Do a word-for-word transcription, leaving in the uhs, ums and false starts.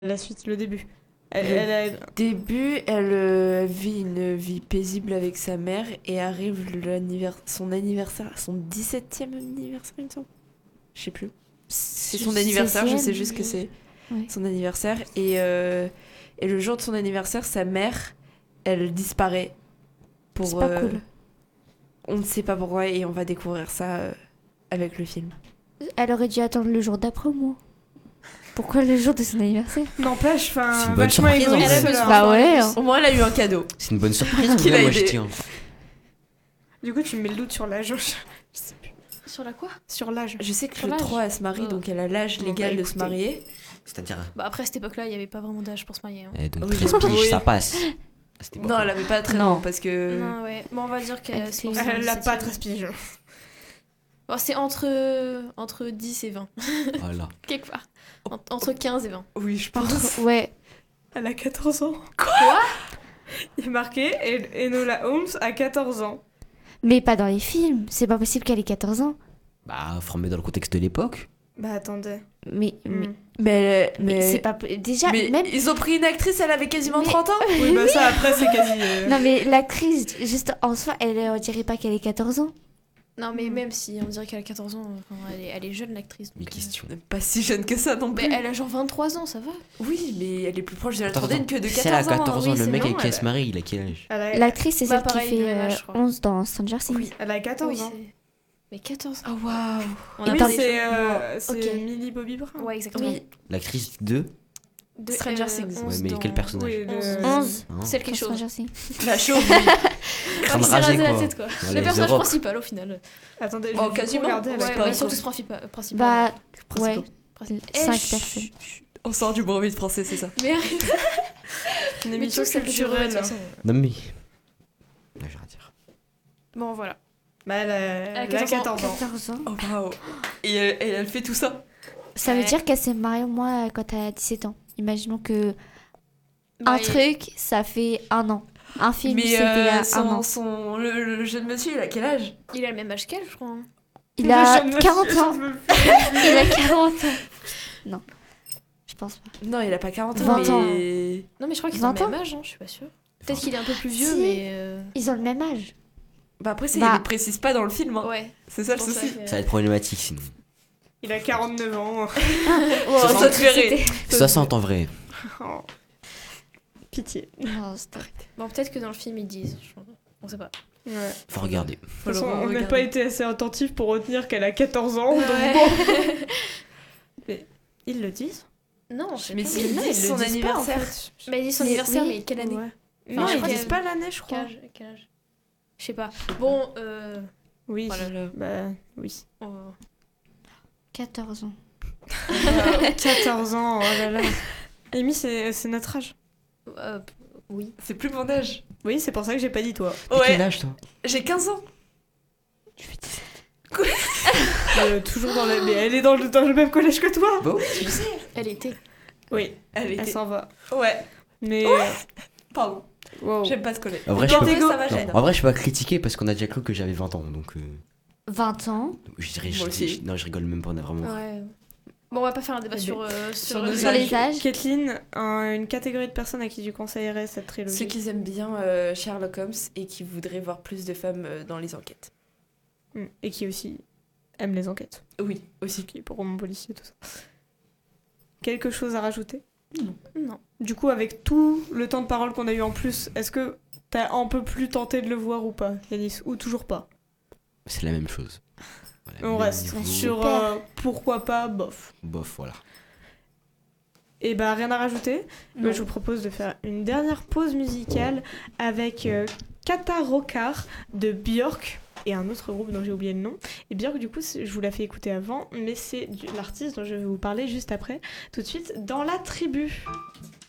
La suite, le début. Elle, Le elle a- début, elle euh, vit une vie paisible avec sa mère et arrive l'annivers- son anniversaire, son dix-septième anniversaire, il me semble. Je sais plus. C'est son anniversaire, je sais juste que c'est Ouais. son anniversaire. Et, euh, et le jour de son anniversaire, sa mère, elle disparaît. Pour, C'est pas euh, cool. On ne sait pas pourquoi et on va découvrir ça euh, avec le film. Elle aurait dû attendre le jour d'après au moins. Pourquoi le jour de son anniversaire? N'empêche, enfin, C'est une bonne vachement surprise, en égoïste. vrai. là. Bah ouais. hein. Au moins, elle a eu un cadeau. C'est une bonne surprise, Qu'il ouais, a moi je aidé. tiens. Du coup, tu me mets le doute sur l'âge. Je sais plus. Sur la quoi? Sur l'âge. Je sais que Sur le l'âge. trois, elle se marie, Oh. donc elle a l'âge Bon, légal bah, de se écoutez. marier. C'est-à-dire, Bah après à cette époque-là, il n'y avait pas vraiment d'âge pour se marier. hein. eh, donc Oui, treize oui. piges, ça passe. À cette Non, époque-là. elle avait pas très Non. long parce que. Non, ouais. Bon, on va dire qu'elle Elle c'est pour était- ça, Elle a pas dix-septième. treize piges. Bon, c'est entre, entre dix et vingt. Voilà. Quelque part. En- entre quinze et vingt. Oui, je pense. Ouais. Elle a quatorze ans. Quoi? Il est marqué et Enola Holmes a quatorze ans. Mais pas dans les films. C'est pas possible qu'elle ait quatorze ans. Bah, faut remettre dans le contexte de l'époque. Bah attendez. Mais, mais, Hmm. Mais, mais mais, c'est pas... po- Déjà, mais même... ils ont pris une actrice, elle avait quasiment Mais- trente ans. Oui, bah ça après c'est quasi. euh, Non mais l'actrice, juste en soi, elle on dirait pas qu'elle ait quatorze ans. Non, mais Mm. même si on dirait qu'elle a quatorze ans, enfin, elle, est, elle est jeune l'actrice. Mes donc, euh, questions. Pas si jeune que ça non Mais plus. elle a genre vingt-trois ans, ça va. Oui, mais elle est plus proche de la Attends, trentaine attends. que de Si elle a quatorze ans. quatorze hein. ans, Oui, le c'est mec avec long, qui elle elle- se marie, il a quel âge? Elle a, L'actrice, c'est Bah, celle pareil, qui le fait même âge, euh, je crois. onze dans Stranger Things. oui, elle a quatorze Oui, ans. c'est- Mais quatorze ans. Oh waouh. On Oui, a parlé c'est de- euh, c'est Ok. Millie Bobby Brown. Ouais, exactement. Oui. L'actrice de. De, Stranger Things. onze Ouais, mais dans- quel personnage? Oui, le- onze. onze. Hein Celle qui est Dans chauve. Stranger Things. La chauve. Crâne Qui s'est rasé, rasé la quoi. tête, quoi. Voilà, le les personnage Europe. principal au final. Attendez, je Oh, vais du coup quasiment. regarder, elle a Ouais, pas mais un surtout con. principal. principal. Bah, ouais. Principal. Cinq Eh, personnes. On sort du brevet de français, c'est ça. Mais une mais émission tout ça culturelle. de toute façon. Non, mais. Là, j'ai rien à dire. Bon, voilà. Bah elle a, elle a quatorze ans. quatorze ans. quatorze ans. Oh waouh. Et elle, et elle fait tout ça. Ça veut Ouais. dire qu'elle s'est mariée au moins quand elle a dix-sept ans. Imaginons que Bah, un et- truc, ça fait un an. Un film, Mais c'était il y euh, a son, un an. son, le, le jeune monsieur, il a quel âge? Il a le même âge qu'elle, je crois. hein. Il Le a jeune monsieur, quarante ans. je me- Il a quarante ans. Non, je pense pas. Non, il a pas quarante ans. vingt ans. mais... Non, mais je crois qu'ils ont le vingt ans. même âge, hein, je suis pas sûre. Peut-être qu'il est un peu plus vieux, Si. mais. euh, Ils ont le même âge. Bah après, ça, Bah. il le précise pas dans le film. hein. Ouais. C'est ça le c'est pour souci. que- Ça va être problématique sinon. Il a quarante-neuf ans. Oh, ça te ferait. C'était- soixante en vrai. Oh. Pitié. Non, c'était- Bon, peut-être que dans le film ils disent. je- On sait pas. Ouais. Faut regarder. De toute façon, le on n'a regarder. pas été assez attentif pour retenir qu'elle a quatorze ans. Donc Ouais. bon. Mais ils le disent. Non, je sais Mais pas. s'ils Non, disent ils le son disent pas, en anniversaire. fait. Mais ils disent son Mais anniversaire, oui. mais quelle année Ouais. Enfin, Non, je ils crois disent que- pas l'année, je Quel crois. âge, quel âge Je sais pas. Bon, euh. Oui. Voilà. Bah oui. oh. quatorze ans. quatorze ans, oh là là. Amy, c'est c'est notre âge. Euh, oui. C'est plus mon âge. Oui, c'est pour ça que j'ai pas dit toi. T'as quel Ouais, âge toi? j'ai quinze ans. Euh, toujours dans le... Mais elle est dans le, dans le même collège que toi. Bon. Elle était. Oui, Elle elle était. s'en va. Ouais, Mais... pardon. Wow. J'aime pas ce collège. En vrai, je Non, peux- mais ça va, Non, j'aime. en vrai, je peux pas critiquer parce qu'on a déjà cru que j'avais vingt ans donc. euh, vingt ans. Je dirais. je- Moi aussi. je- non, je rigole même pas, on a vraiment. Ouais. Bon, on va pas faire un débat Eh sur, ben, euh, sur sur, nos Sur les âges. Kathleen, un- une catégorie de personnes à qui tu conseillerais cette trilogie. Ceux qui aiment bien euh, Sherlock Holmes et qui voudraient voir plus de femmes euh, dans les enquêtes. Mm. Et qui aussi aiment les enquêtes. Oui, aussi. Qui pour roman policier, tout ça. Quelque chose à rajouter? Non. Du coup, avec tout le temps de parole qu'on a eu en plus, est-ce que t'as un peu plus tenté de le voir ou pas, Yanis? Ou toujours pas? C'est la même chose. Voilà, On même reste niveau. sur Super. euh, pourquoi pas, bof. Bof, voilà. Et bah rien à rajouter. Non. Bah, je vous propose de faire une dernière pause musicale avec euh, Kata Rokar de Björk et un autre groupe dont j'ai oublié le nom. Et Björk, du coup, c'est- je vous l'ai fait écouter avant, mais c'est du- l'artiste dont je vais vous parler juste après, tout de suite, dans la tribu.